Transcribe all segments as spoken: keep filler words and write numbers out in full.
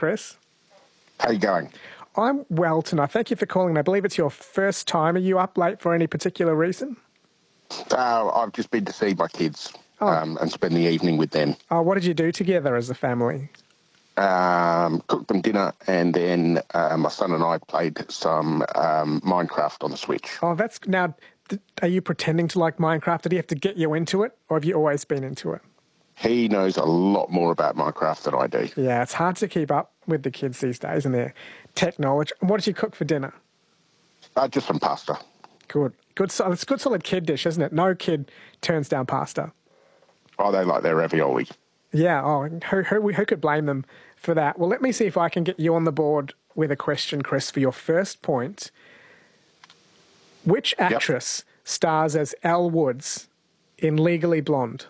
Chris. How you going? I'm well tonight. Thank you for calling. I believe it's your first time. Are you up late for any particular reason? Uh, I've just been to see my kids Oh. um, and spend the evening with them. Oh, what did you do together as a family? Um, cooked them dinner, and then uh, my son and I played some um, Minecraft on the Switch. Oh, that's... Now, th- are you pretending to like Minecraft? Did he have to get you into it, or have you always been into it? He knows a lot more about Minecraft than I do. Yeah, it's hard to keep up with the kids these days and their technology. What did you cook for dinner? Uh, just some pasta. Good. Good. So- It's a good solid kid dish, isn't it? No kid turns down pasta. Oh, they like their ravioli. Yeah, oh, who, who, who could blame them for that? Well, let me see if I can get you on the board with a question, Chris, for your first point. Which actress yep. stars as Elle Woods in Legally Blonde?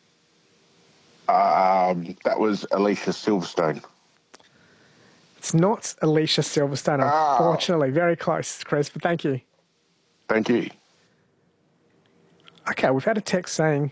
Um, that was Alicia Silverstone. It's not Alicia Silverstone, unfortunately. Oh. Very close, Chris, but thank you. Thank you. Okay, we've had a text saying,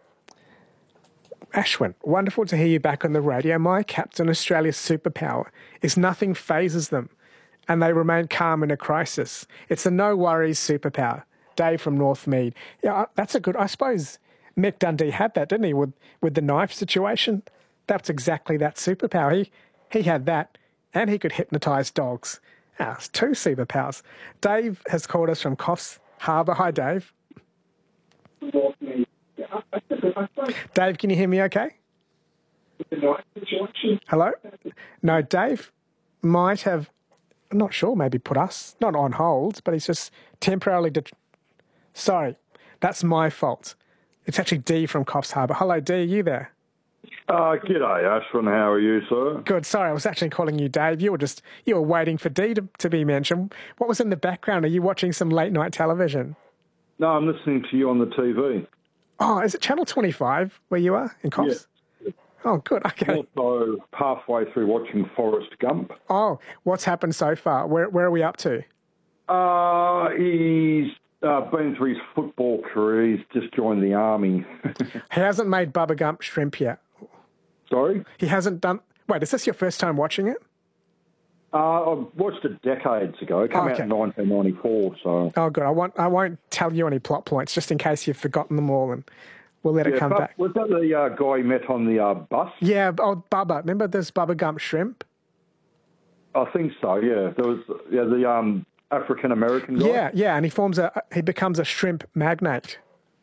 Ashwin, wonderful to hear you back on the radio. My Captain Australia's superpower is nothing phases them and they remain calm in a crisis. It's a no-worries superpower. Dave from Northmead. Yeah, that's a good... I suppose Mick Dundee had that, didn't he, with, with the knife situation? That's exactly that superpower. He, he had that and he could hypnotise dogs. Ah, it's two superpowers. Dave has called us from Coffs Harbour. Hi, Dave. Northmead. Dave, can you hear me okay? Hello? No, Dave might have, I'm not sure, maybe put us, not on hold, but he's just temporarily... De- Sorry, that's my fault. It's actually Dee from Coffs Harbour. Hello, Dee, are you there? Uh, g'day, Ashwin. How are you, sir? Good. Sorry, I was actually calling you Dave. You were just, you were waiting for Dee to, to be mentioned. What was in the background? Are you watching some late-night television? No, I'm listening to you on the T V. Oh, is it Channel twenty-five where you are in Coffs? Yeah. Oh, good. Okay. Also, halfway through watching Forrest Gump. Oh, what's happened so far? Where where are we up to? Uh, he's uh, been through his football career. He's just joined the army. He hasn't made Bubba Gump shrimp yet. Sorry? He hasn't done... Wait, is this your first time watching it? Uh, I watched it decades ago. It came oh, okay. out in nineteen ninety-four, so... Oh, good. I won't, I won't tell you any plot points, just in case you've forgotten them all, and we'll let yeah, it come but, back. Was that the uh, guy you met on the uh, bus? Yeah, oh, Bubba. Remember there's Bubba Gump shrimp? I think so, yeah. There was yeah, the um, African-American guy. Yeah, yeah, and he forms a... He becomes a shrimp magnate.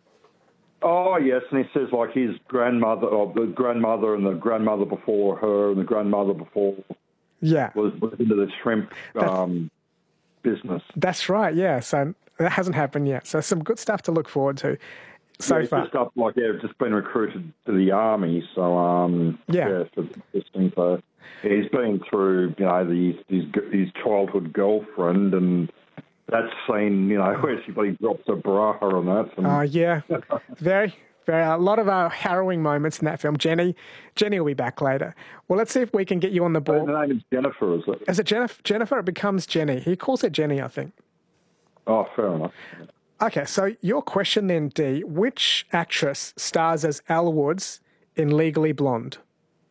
Oh, yes, and he says, like, his grandmother, or the grandmother and the grandmother before her and the grandmother before... Yeah. Was, was into the shrimp um, business. That's right, yeah. So that hasn't happened yet. So some good stuff to look forward to so yeah, far. Just up, like, yeah, just been recruited to the army, so, um, yeah. yeah, so it's interesting. So yeah, he's been through, you know, the, his, his childhood girlfriend, and that scene, you know, where she bloody drops her bra on that. Oh, uh, yeah. Very... A lot of uh, harrowing moments in that film. Jenny, Jenny will be back later. Well, let's see if we can get you on the board. The name is Jennifer, is it? Is it Jennifer? Jennifer, it becomes Jenny. He calls her Jenny, I think. Oh, fair enough. Okay, so your question then, Dee. Which actress stars as Elle Woods in Legally Blonde?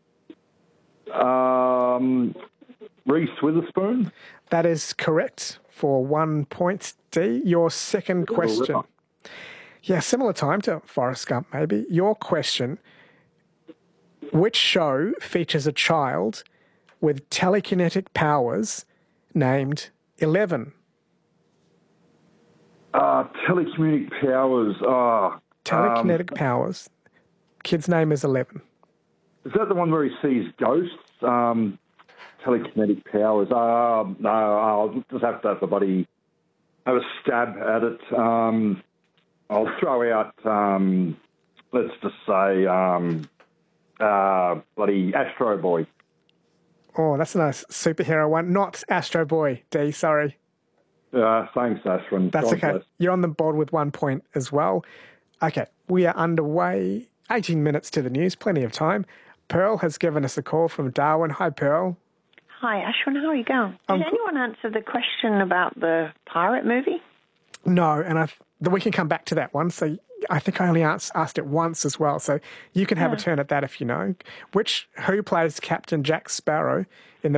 Um, Reese Witherspoon? That is correct for one point, Dee. Your second question. Yeah, similar time to Forrest Gump, maybe. Your question, which show features a child with telekinetic powers named Eleven? Uh, telekinetic powers. Oh, telekinetic um, powers. Kid's name is Eleven. Is that the one where he sees ghosts? Um, telekinetic powers. Uh, no, I'll just have to have a buddy have a stab at it. Um... I'll throw out, um, let's just say, um, uh, bloody Astro Boy. Oh, that's a nice superhero one. Not Astro Boy, D, sorry. Uh, thanks, Ashwin. That's God okay. bless. You're on the board with one point as well. Okay, we are underway. eighteen minutes to the news, plenty of time. Pearl has given us a call from Darwin. Hi, Pearl. Hi, Ashwin. How are you going? Um, Did anyone answer the question about the pirate movie? No, and I've... We can come back to that one. So I think I only asked, asked it once as well. So you can have yeah. a turn at that if you know. Which who plays Captain Jack Sparrow in the